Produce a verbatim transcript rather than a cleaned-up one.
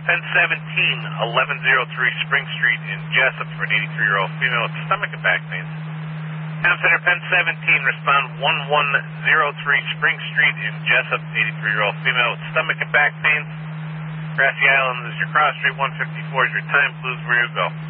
Penn seventeen, eleven oh three Spring Street in Jessup for an eighty-three-year-old female with stomach and back pains. Town Center, Penn seventeen, respond one one oh three Spring Street in Jessup, eighty-three-year-old female with stomach and back pains. Grassy Island is your cross street, one fifty-four is your time, blues, where you go.